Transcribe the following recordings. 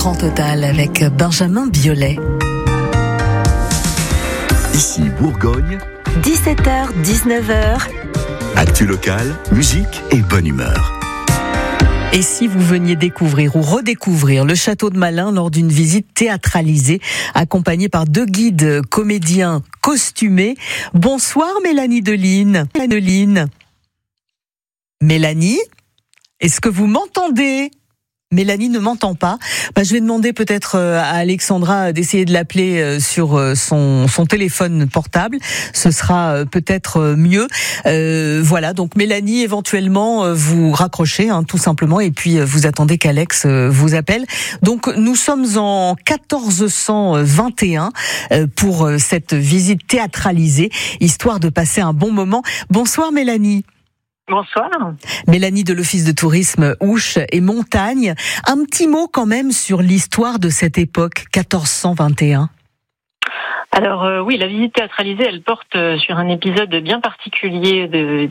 Grand Total avec Benjamin Biolay. Ici Bourgogne, 17h, 19h. actu locale, musique et bonne humeur. Et si vous veniez découvrir ou redécouvrir le château de Malin lors d'une visite théâtralisée, accompagnée par 2 guides comédiens costumés. Bonsoir Mélanie Deline. Mélanie, est-ce que vous m'entendez ? Mélanie ne m'entend pas. Je vais demander peut-être à Alexandra d'essayer de l'appeler sur son téléphone portable. Ce sera peut-être mieux. Voilà, donc Mélanie, éventuellement, vous raccrochez tout simplement et puis vous attendez qu'Alex vous appelle. Donc nous sommes en 1421 pour cette visite théâtralisée, histoire de passer un bon moment. Bonsoir Mélanie. Bonsoir. Mélanie de l'Office de tourisme Ouche et Montagne. Un petit mot quand même sur l'histoire de cette époque, 1421. Alors oui, la visite théâtralisée, elle porte sur un épisode bien particulier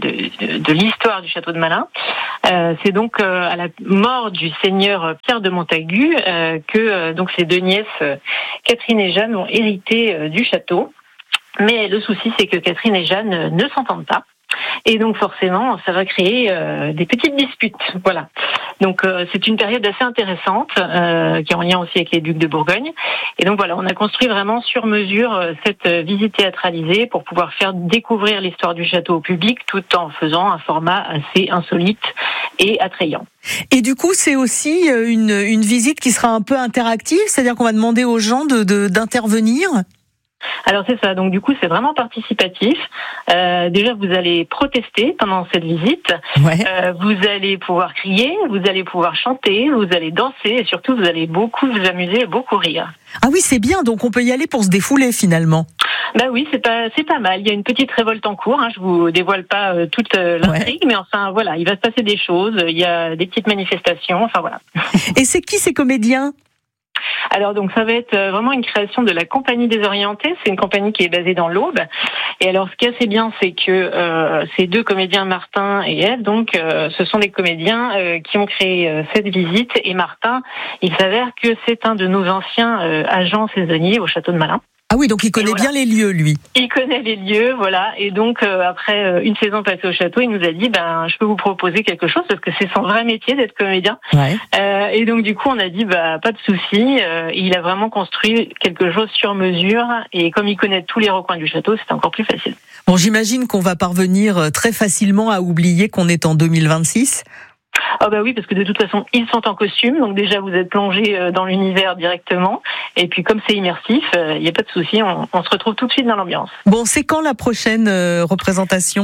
de l'histoire du château de Malin. C'est donc à la mort du seigneur Pierre de Montagu que donc ses 2 nièces, Catherine et Jeanne, ont hérité du château. Mais le souci, c'est que Catherine et Jeanne ne s'entendent pas. Et donc forcément, ça va créer des petites disputes. Voilà. Donc c'est une période assez intéressante qui est en lien aussi avec les ducs de Bourgogne. Et donc voilà, on a construit vraiment sur mesure cette visite théâtralisée pour pouvoir faire découvrir l'histoire du château au public tout en faisant un format assez insolite et attrayant. Et du coup, c'est aussi une visite qui sera un peu interactive, c'est-à-dire qu'on va demander aux gens d'intervenir. Alors c'est ça, donc du coup c'est vraiment participatif. Déjà vous allez protester pendant cette visite, vous allez pouvoir crier, vous allez pouvoir chanter, vous allez danser et surtout vous allez beaucoup vous amuser et beaucoup rire. Ah oui, c'est bien, donc on peut y aller pour se défouler finalement. Oui, c'est pas mal. Il y a une petite révolte en cours, je vous dévoile pas toute l'intrigue, mais enfin voilà, il va se passer des choses, il y a des petites manifestations, enfin voilà. Et c'est qui ces comédiens ? Alors donc ça va être vraiment une création de la Compagnie des Orientés. C'est une compagnie qui est basée dans l'Aube. Et alors ce qui est assez bien, c'est que ces 2 comédiens, Martin et Ève, donc ce sont des comédiens qui ont créé cette visite. Et Martin, il s'avère que c'est un de nos anciens agents saisonniers au château de Malin. Ah oui, donc il connaît bien les lieux, lui. Il connaît les lieux, voilà. Et donc, après une saison passée au château, il nous a dit, je peux vous proposer quelque chose, parce que c'est son vrai métier d'être comédien. Ouais. Et donc, du coup, on a dit, pas de souci. Il a vraiment construit quelque chose sur mesure. Et comme il connaît tous les recoins du château, c'est encore plus facile. Bon, j'imagine qu'on va parvenir très facilement à oublier qu'on est en 2026. Ah oui, parce que de toute façon, ils sont en costume, donc déjà vous êtes plongé dans l'univers directement. Et puis comme c'est immersif, il n'y a pas de souci, on se retrouve tout de suite dans l'ambiance. Bon, c'est quand la prochaine représentation ?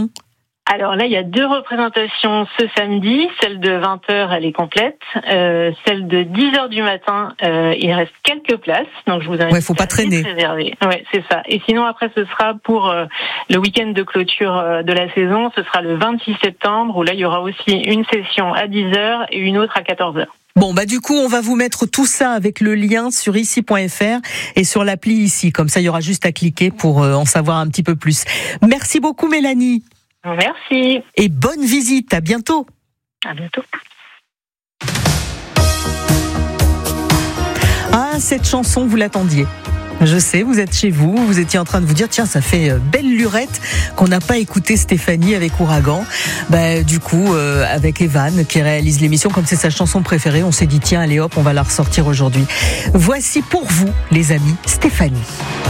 Alors là, il y a 2 représentations ce samedi. Celle de 20h, elle est complète. Celle de 10h du matin, il reste quelques places. Donc je vous invite faut pas traîner. Réserver. Ouais, c'est ça. Et sinon, après, ce sera pour le week-end de clôture de la saison. Ce sera le 26 septembre, où là, il y aura aussi une session à 10h et une autre à 14h. Bon, du coup, on va vous mettre tout ça avec le lien sur ici.fr et sur l'appli ici. Comme ça, il y aura juste à cliquer pour en savoir un petit peu plus. Merci beaucoup, Mélanie. Merci. Et bonne visite, à bientôt. À bientôt. Ah, cette chanson, vous l'attendiez. Je sais, vous êtes chez vous, vous étiez en train de vous dire, tiens, ça fait belle lurette qu'on n'a pas écouté Stéphanie avec Ouragan. Du coup, avec Evan qui réalise l'émission, comme c'est sa chanson préférée, on s'est dit, tiens, allez hop, on va la ressortir aujourd'hui. Voici pour vous, les amis, Stéphanie.